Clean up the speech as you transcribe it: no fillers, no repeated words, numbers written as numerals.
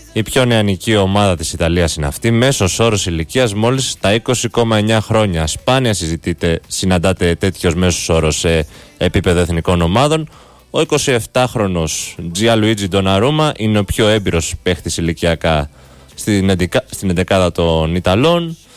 Η πιο νεανική ομάδα της Ιταλίας είναι αυτή, μέσος όρος ηλικίας μόλις τα 20,9 χρόνια. Σπάνια συναντάται τέτοιος μέσος όρος σε επίπεδο εθνικών ομάδων. Ο 27χρονος Gianluigi Donnarumma είναι ο πιο έμπειρος παίχτης ηλικιακά στην 11η των Ιταλών.